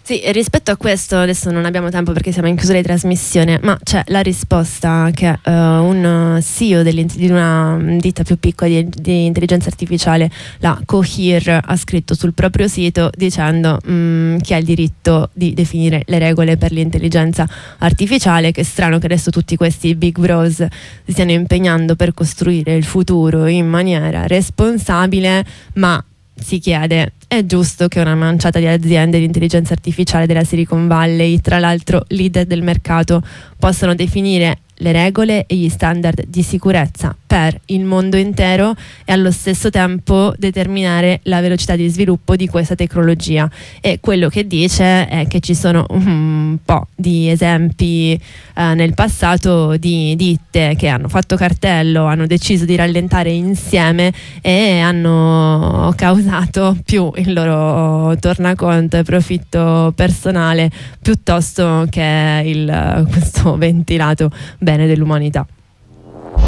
Sì, rispetto a questo adesso non abbiamo tempo perché siamo in chiusura di trasmissione, ma c'è la risposta che un CEO di una ditta più piccola di intelligenza artificiale, la Cohere, ha scritto sul proprio sito dicendo chi ha il diritto di definire le regole per l'intelligenza artificiale. Che è strano che adesso tutti questi big bros si stiano impegnando per costruire il futuro in maniera responsabile, ma si chiede: è giusto che una manciata di aziende di intelligenza artificiale della Silicon Valley, tra l'altro leader del mercato, possano definire le regole e gli standard di sicurezza per il mondo intero e allo stesso tempo determinare la velocità di sviluppo di questa tecnologia? E quello che dice è che ci sono un po' di esempi nel passato di ditte che hanno fatto cartello, hanno deciso di rallentare insieme e hanno causato più il loro tornaconto e profitto personale piuttosto che questo ventilato bene dell'umanità.